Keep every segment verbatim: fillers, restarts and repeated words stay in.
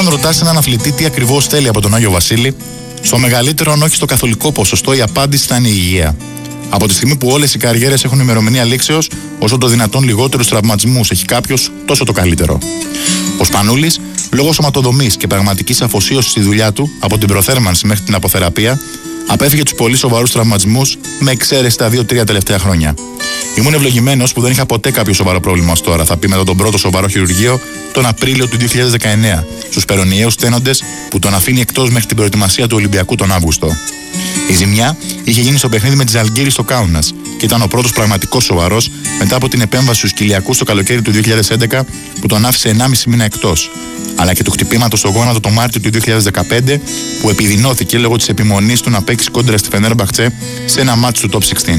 Όταν ρωτάς έναν αθλητή τι ακριβώς θέλει από τον Άγιο Βασίλη, στο μεγαλύτερο, αν όχι στο καθολικό ποσοστό, η απάντηση θα είναι η υγεία. Από τη στιγμή που όλες οι καριέρες έχουν ημερομηνία λήξεως, όσο το δυνατόν λιγότερους τραυματισμούς έχει κάποιος, τόσο το καλύτερο. Ο Σπανούλης, λόγω σωματοδομής και πραγματικής αφοσίωσης στη δουλειά του, από την προθέρμανση μέχρι την αποθεραπεία, απέφυγε τους πολύ σοβαρούς τραυματισμούς, με εξαίρεση τα δύο τρία τελευταία χρόνια. Ήμουν ευλογημένος που δεν είχα ποτέ κάποιο σοβαρό πρόβλημα ως τώρα, θα πει μετά τον πρώτο σοβαρό χειρουργείο τον Απρίλιο του δύο χιλιάδες δεκαεννέα, στους περονιαίους στένοντες που τον αφήνει εκτός μέχρι την προετοιμασία του Ολυμπιακού τον Αύγουστο. Η ζημιά είχε γίνει στο παιχνίδι με τη Ζαλγκίρις στο Κάουνας και ήταν ο πρώτος πραγματικός σοβαρός μετά από την επέμβαση στους κοιλιακούς το καλοκαίρι του δύο χιλιάδες έντεκα που τον άφησε ενάμιση μήνα εκτός, αλλά και του χτυπήματος στο γόνατο το Μάρτιο του δύο χιλιάδες δεκαπέντε που επιδεινώθηκε λόγω της επιμονής του να παίξει κόντρα στη Φενέρμπαχτσε σε ένα μάτς του Top εξήντα.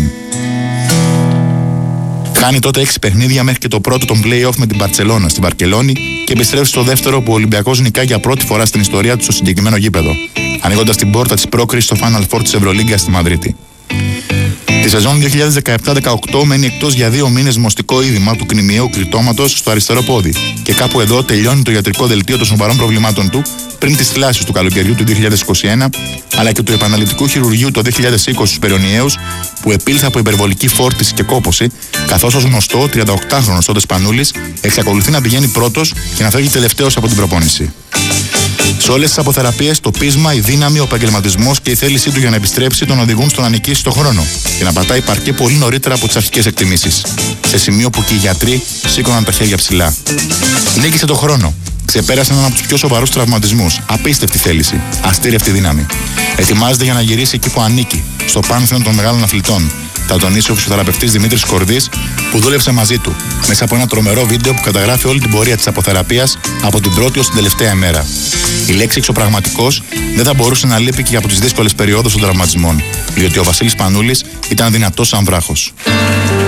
Κάνει τότε έξι παιχνίδια μέχρι και το πρώτο των play-off με την Μπαρτσελώνα στη Βαρκελόνη και επιστρέφει στο δεύτερο που ο Ολυμπιακός νικάει για πρώτη φορά στην ιστορία του στο συγκεκριμένο γήπεδο, ανοίγοντας την πόρτα της πρόκρισης στο Final Four της Ευρωλίγκα στη Μαδρίτη. Τη σεζόν δύο χιλιάδες δεκαεπτά δεκαοκτώ μένει εκτός για δύο μήνες μοστικό είδημα του κνημιαίου κρυτώματος στο αριστερό πόδι και κάπου εδώ τελειώνει το ιατρικό δελτίο των σοβαρών προβλημάτων του πριν τις θλάσεις του καλοκαιριού του δύο χιλιάδες είκοσι ένα αλλά και του επαναληπτικού χειρουργείου το δύο χιλιάδες είκοσι στους περονιαίους που επήλθε από υπερβολική φόρτιση και κόπωση, καθώς ως γνωστό ο τριανταοκτάχρονος τότε Σπανούλης εξακολουθεί να πηγαίνει πρώτος και να φεύγει τελευταίος από την προπόνηση. Σε όλες τις αποθεραπείες, το πείσμα, η δύναμη, ο επαγγελματισμός και η θέλησή του για να επιστρέψει τον οδηγούν στο να νικήσει τον χρόνο και να πατάει παρκέ πολύ νωρίτερα από τις αρχικές εκτιμήσεις. Σε σημείο που και οι γιατροί σήκωναν τα χέρια ψηλά. Νίκησε τον χρόνο. Ξεπέρασε έναν από τους πιο σοβαρούς τραυματισμούς. Απίστευτη θέληση. Αστήρευτη δύναμη. Ετοιμάζεται για να γυρίσει εκεί που ανήκει, στο πάνθεον των μεγάλων αθλητών. Θα τονίσει ο φυσιοθεραπευτής Δημήτρης Κορδής, που δούλεψε μαζί του, μέσα από ένα τρομερό βίντεο που καταγράφει όλη την πορεία της αποθεραπείας από την πρώτη ως την τελευταία ημέρα. Η λέξη εξωπραγματικός δεν θα μπορούσε να λείπει και από τις δύσκολες περιόδους των τραυματισμών, διότι ο Βασίλης Σπανούλης ήταν δυνατός σαν βράχος.